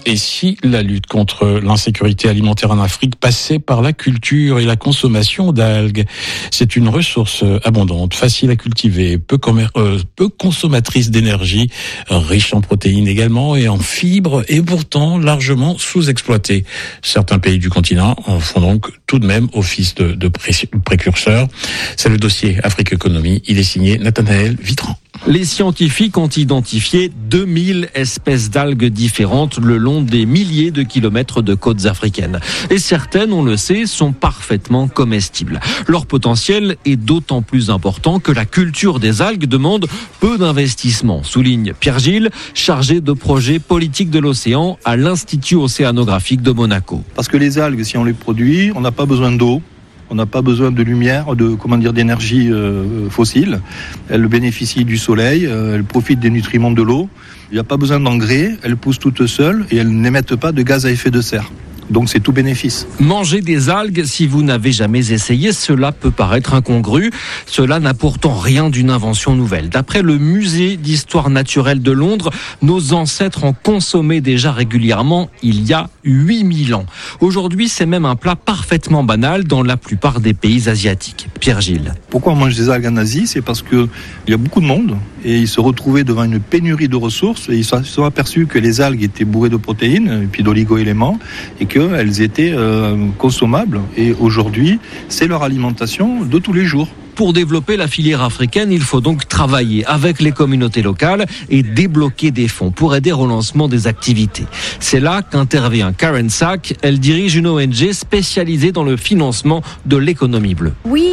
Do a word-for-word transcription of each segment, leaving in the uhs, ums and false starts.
Et si la lutte contre l'insécurité alimentaire en Afrique passait par la culture et la consommation d'algues? C'est une ressource abondante, facile à cultiver, peu, commer- euh, peu consommatrice d'énergie, riche en protéines également et en fibres, et pourtant largement sous-exploitée. Certains pays du continent en font donc tout de même office de, de pré- précurseurs. C'est le dossier Afrique Économie. Il est signé Nathanaël Vitran. Les scientifiques ont identifié deux mille espèces d'algues différentes le long des milliers de kilomètres de côtes africaines. Et certaines, on le sait, sont parfaitement comestibles. Leur potentiel est d'autant plus important que la culture des algues demande peu d'investissement, souligne Pierre Gilles, chargé de projet politique de l'océan à l'Institut océanographique de Monaco. Parce que les algues, si on les produit, on n'a pas besoin d'eau. On n'a pas besoin de lumière, de comment dire, d'énergie euh, fossile. Elles bénéficient du soleil, euh, elles profitent des nutriments de l'eau. Il n'y a pas besoin d'engrais, elles poussent toutes seules et elles n'émettent pas de gaz à effet de serre. Donc c'est tout bénéfice. Manger des algues, si vous n'avez jamais essayé, cela peut paraître incongru. Cela n'a pourtant rien d'une invention nouvelle. D'après le musée d'histoire naturelle de Londres, nos ancêtres en consommaient déjà régulièrement il y a huit mille ans. Aujourd'hui, c'est même un plat parfaitement banal dans la plupart des pays asiatiques. Pierre Gilles. Pourquoi on mange des algues en Asie ? C'est parce qu'il y a beaucoup de monde et ils se retrouvaient devant une pénurie de ressources et ils se sont aperçus que les algues étaient bourrées de protéines et puis d'oligo-éléments et que elles étaient euh, consommables et aujourd'hui, c'est leur alimentation de tous les jours. Pour développer la filière africaine, il faut donc travailler avec les communautés locales et débloquer des fonds pour aider au lancement des activités. C'est là qu'intervient Karen Sack. Elle dirige une O N G spécialisée dans le financement de l'économie bleue.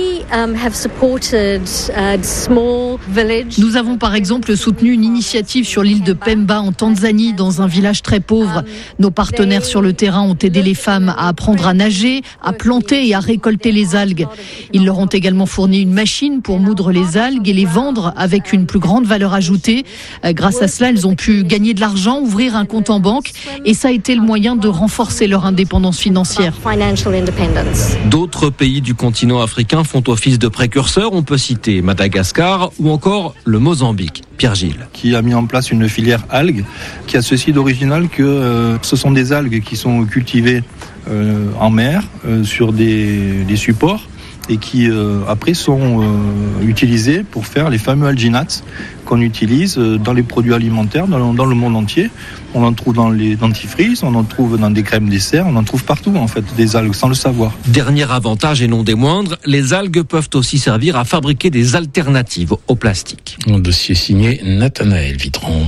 Nous avons par exemple soutenu une initiative sur l'île de Pemba en Tanzanie, dans un village très pauvre. Nos partenaires sur le terrain ont aidé les femmes à apprendre à nager, à planter et à récolter les algues. Ils leur ont également fourni une machine pour moudre les algues et les vendre avec une plus grande valeur ajoutée. Grâce à cela, elles ont pu gagner de l'argent, ouvrir un compte en banque et ça a été le moyen de renforcer leur indépendance financière. D'autres pays du continent africain font office de précurseurs. On peut citer Madagascar ou encore le Mozambique. Pierre Gilles. Qui a mis en place une filière algues qui a ceci d'original que euh, ce sont des algues qui sont cultivées euh, en mer euh, sur des, des supports et qui euh, après sont euh, utilisés pour faire les fameux alginates qu'on utilise dans les produits alimentaires dans le, dans le monde entier. On en trouve dans les dentifrices, on en trouve dans des crèmes dessert, on en trouve partout en fait, des algues, sans le savoir. Dernier avantage et non des moindres, les algues peuvent aussi servir à fabriquer des alternatives au plastique. Un dossier signé Nathanaël Vitran.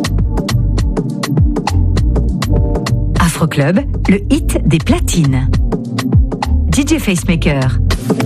Afroclub, le hit des platines. D J Facemaker.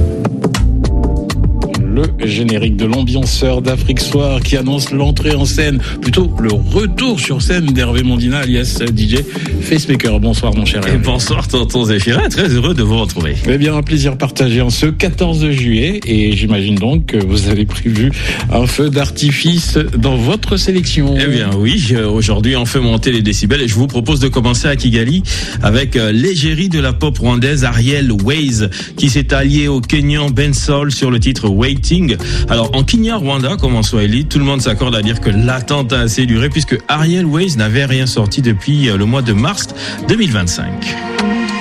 Le générique de l'ambianceur d'Afrique Soir qui annonce l'entrée en scène, plutôt le retour sur scène d'Hervé Mondina alias D J Facemaker. Bonsoir mon cher Hervé. Et bonsoir tonton Zéphirin, très heureux de vous retrouver. Eh bien, un plaisir partagé en ce quatorze juillet et j'imagine donc que vous avez prévu un feu d'artifice dans votre sélection. Eh bien oui, aujourd'hui on fait monter les décibels et je vous propose de commencer à Kigali avec l'égérie de la pop rwandaise Ariel Ways qui s'est alliée au Kenyan Bensoul sur le titre Waiting. Alors en Kinyarwanda comme en Swahili, tout le monde s'accorde à dire que l'attente a assez duré puisque Ariel Ways n'avait rien sorti depuis le mois de mars deux mille vingt-cinq.